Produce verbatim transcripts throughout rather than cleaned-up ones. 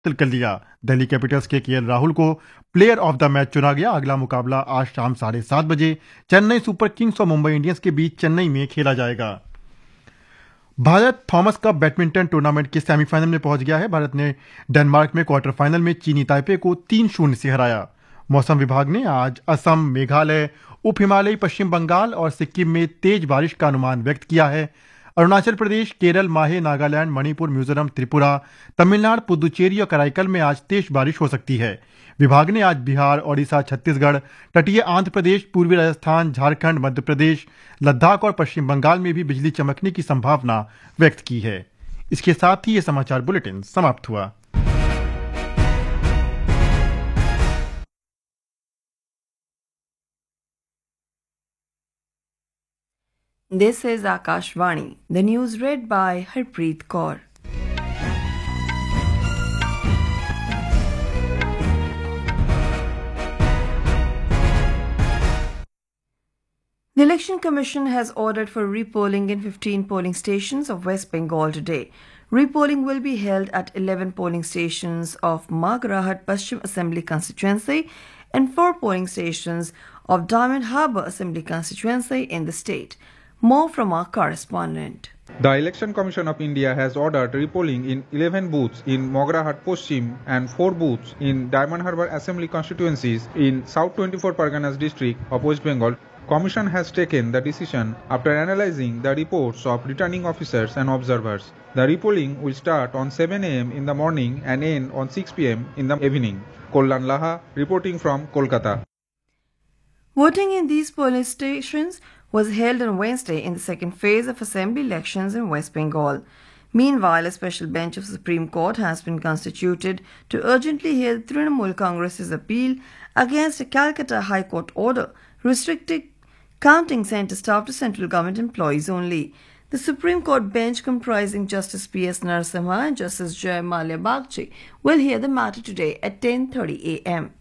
हासिल कर लिया। दिल्ली कैपिटल्स के केएल राहुल को प्लेयर ऑफ द मैच चुना गया। अगला मुकाबला आज शाम साढ़े सात बजे चेन्नई सुपर किंग्स और मुंबई इंडियंस के बीच चेन्नई में खेला जाएगा। Bharat Thomas cup badminton tournament के सेमीफाइनल में पहुंच गया है। भारत ने डेनमार्क में क्वार्टर फाइनल में चीनी ताइपे को तीन शून्य से हराया। मौसम विभाग ने आज असम, मेघालय, उप हिमालयी पश्चिम बंगाल और सिक्किम में तेज बारिश का अनुमान व्यक्त किया है। अरुणाचल प्रदेश, केरल, माहे, नागालैंड, मणिपुर, मिजोरम, त्रिपुरा, तमिलनाडु, पुदुचेरी और कराईकल में आज तेज बारिश हो सकती है। विभाग ने आज बिहार, ओडिशा, छत्तीसगढ़, तटीय आंध्र प्रदेश, पूर्वी राजस्थान, झारखंड, मध्य प्रदेश, लद्दाख और पश्चिम बंगाल में भी बिजली चमकने की संभावना व्यक्त की है। इसके साथ ही ये समाचार बुलेटिन समाप्त हुआ। This is Akashvani. The news read by Harpreet Kaur. The Election Commission has ordered for repolling in fifteen polling stations of West Bengal today. Repolling will be held at eleven polling stations of Maghrahat Paschim Assembly constituency and four polling stations of Diamond Harbour Assembly constituency in the state. More from our correspondent. The Election Commission of India has ordered repolling in eleven booths in Maghrahat Paschim and four booths in Diamond Harbour Assembly constituencies in South twenty-four Parganas district of West Bengal. Commission has taken the decision after analyzing the reports of returning officers and observers. The repolling will start on seven a m in the morning and end on six p m in the evening. Kollan Laha reporting from Kolkata. Voting in these polling stations was held on Wednesday in the second phase of assembly elections in West Bengal. Meanwhile, a special bench of the Supreme Court has been constituted to urgently hear Trinamool Congress's appeal against a Calcutta High Court order restricting counting centre staff to central government employees only. The Supreme Court bench, comprising Justice P S Narasimha and Justice Jay Malia Bagchi, will hear the matter today at ten thirty a m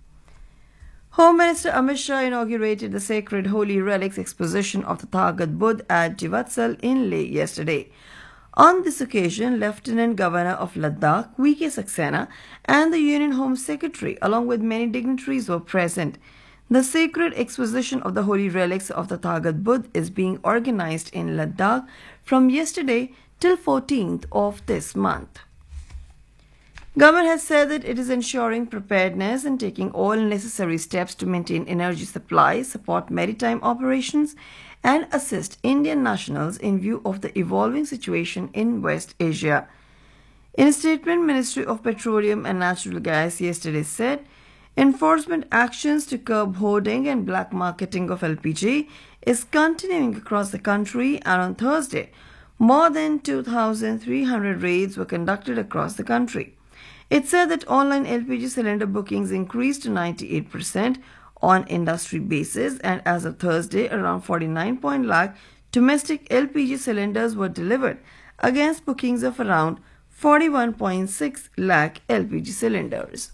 Home Minister Amit Shah inaugurated the sacred holy relics exposition of the Thagat Buddha at Jivatsal in Leh yesterday. On this occasion, Lieutenant Governor of Ladakh, V K Saxena, and the Union Home Secretary, along with many dignitaries, were present. The sacred exposition of the holy relics of the Thagat Buddha is being organized in Ladakh from yesterday till fourteenth of this month. Government has said that it is ensuring preparedness and taking all necessary steps to maintain energy supply, support maritime operations, and assist Indian nationals in view of the evolving situation in West Asia. In a statement, Ministry of Petroleum and Natural Gas yesterday said, enforcement actions to curb hoarding and black marketing of L P G is continuing across the country, and on Thursday, more than two thousand three hundred raids were conducted across the country. It said that online L P G cylinder bookings increased to ninety-eight percent on industry basis, and as of Thursday, around forty-nine point lakh domestic L P G cylinders were delivered against bookings of around forty-one point six lakh L P G cylinders.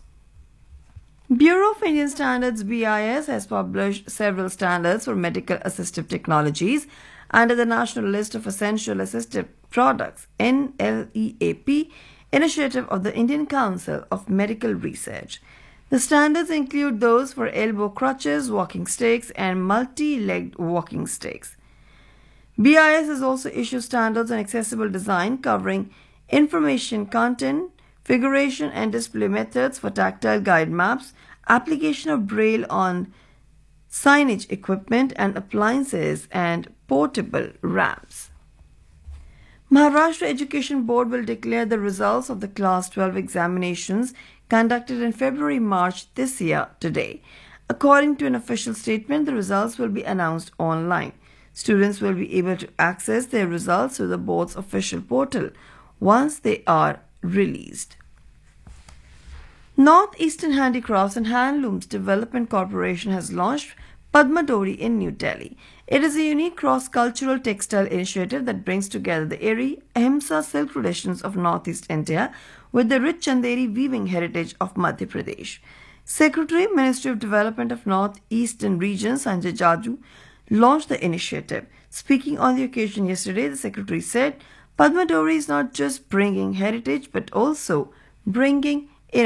Bureau of Indian Standards B I S has published several standards for medical assistive technologies under the National List of Essential Assistive Products N L E A P initiative of the Indian Council of Medical Research. The standards include those for elbow crutches, walking sticks, and multi-legged walking sticks. B I S has also issued standards on accessible design covering information content, figuration and display methods for tactile guide maps, application of braille on signage equipment and appliances, and portable ramps. Maharashtra Education Board will declare the results of the Class twelve examinations conducted in February-March this year today. According to an official statement, the results will be announced online. Students will be able to access their results through the board's official portal once they are released. Northeastern Handicrafts and Handlooms Development Corporation has launched Padma Dori in New Delhi. It is a unique cross-cultural textile initiative that brings together the airy Ahimsa silk traditions of Northeast India with the rich Chanderi weaving heritage of Madhya Pradesh. Secretary, Ministry of Development of Northeastern Region, Sanjay Jaju, launched the initiative. Speaking on the occasion yesterday, the Secretary said, Padma Dori is not just bringing heritage but also bringing